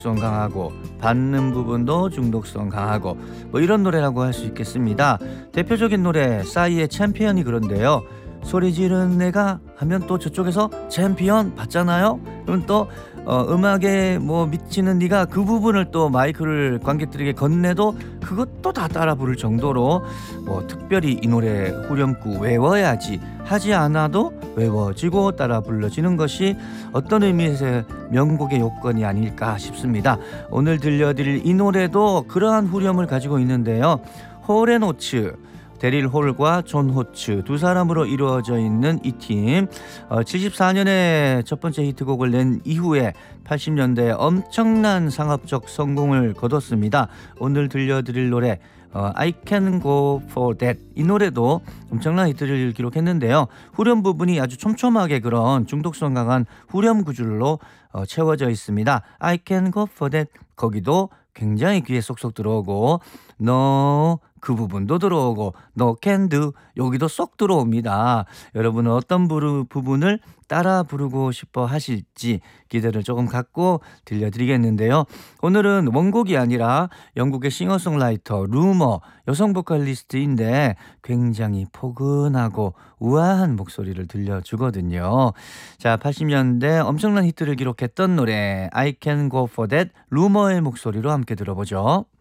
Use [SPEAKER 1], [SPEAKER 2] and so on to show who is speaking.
[SPEAKER 1] 성 강하고 받는 부분도 중독성 강하고 뭐 이런 노래라고 할 수 있겠습니다. 대표적인 노래 싸이의 챔피언이 그런데요. 소리 지른 내가 하면 또 저쪽에서 챔피언 받잖아요. 그럼 또 음악에 뭐 미치는 네가 그 부분을 또 마이크를 관객들에게 건네도 그것도 다 따라 부를 정도로 뭐 특별히 이 노래 후렴구 외워야지 하지 않아도 외워지고 따라 불러지는 것이 어떤 의미에서 명곡의 요건이 아닐까 싶습니다. 오늘 들려드릴 이 노래도 그러한 후렴을 가지고 있는데요. 홀앤오츠 데릴 홀과 존 호츠 두 사람으로 이루어져 있는 이 팀 74년에 첫 번째 히트곡을 낸 이후에 80년대에 엄청난 상업적 성공을 거뒀습니다. 오늘 들려드릴 노래 I Can Go For That 이 노래도 엄청난 히트를 기록했는데요. 후렴 부분이 아주 촘촘하게 그런 중독성 강한 후렴 구절로 채워져 있습니다. I Can Go For That 거기도 굉장히 귀에 쏙쏙 들어오고 No 그 부분도 들어오고 No Can Do 여기도 쏙 들어옵니다. 여러분은 어떤 부분을 따라 부르고 싶어 하실지 기대를 조금 갖고 들려드리겠는데요. 오늘은 원곡이 아니라 영국의 싱어송라이터 루머 여성 보컬리스트인데 굉장히 포근하고 우아한 목소리를 들려주거든요. 자, 80년대 엄청난 히트를 기록했던 노래 I Can Go For That 루머의 목소리로 함께 들어보죠.